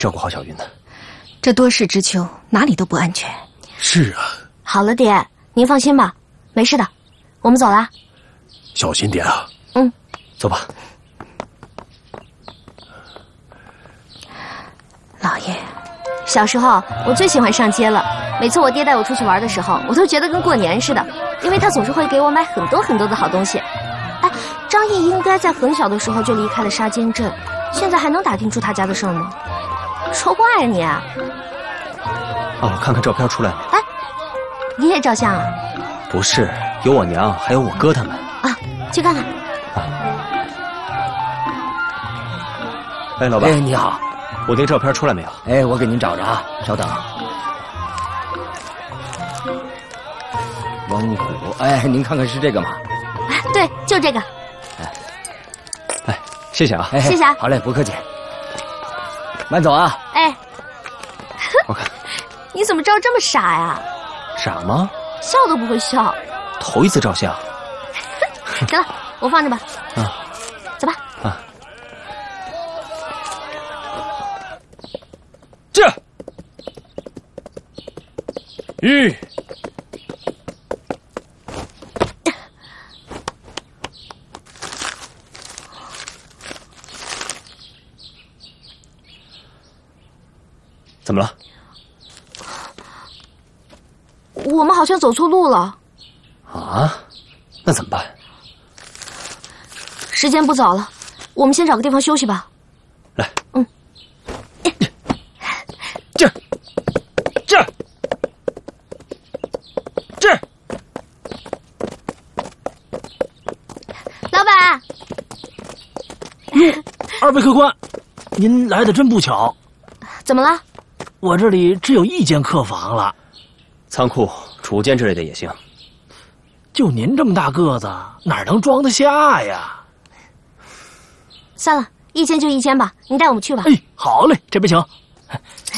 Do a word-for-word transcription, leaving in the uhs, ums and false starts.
照顾好小云呢。 这多事之秋，哪里都不安全。 是啊。 好了，爹，您放心吧，没事的，我们走了。 小心点啊。 嗯， 走吧。 老爷， 小时候我最喜欢上街了。每次我爹带我出去玩的时候，我都觉得跟过年似的，因为他总是会给我买很多很多的好东西。哎，张毅应该在很小的时候就离开了沙尖镇，现在还能打听出他家的事儿吗？说话呀你！啊， 哦，看看照片出来没？ 哎，你也照相啊？ 不是，有我娘，还有我哥他们。 啊，去看看。 啊。哎，老板。 哎，你好。 我那照片出来没有？ 哎，我给您找着啊，稍等。王虎，哎，您看看是这个吗？ 哎，对，就这个。 哎，哎，谢谢啊， 哎， 谢谢啊。 好嘞，不客气。慢走啊。 哎， 我看你怎么照这么傻呀？ 傻吗？ 笑都不会笑。 头一次照相。 得了，我放着吧。 啊， 走吧。 啊。这。 吁。 怎么了？ 我们好像走错路了。 啊？那怎么办？ 时间不早了，我们先找个地方休息吧。 来， 嗯。 这，这，这。 老板。 哟，二位客官，您来的真不巧。 怎么了？ 我这里只有一间客房了。 仓库、储物间之类的也行。 就您这么大个子，哪能装得下呀？ 算了，一间就一间吧，你带我们去吧。 哎，好嘞，这边请。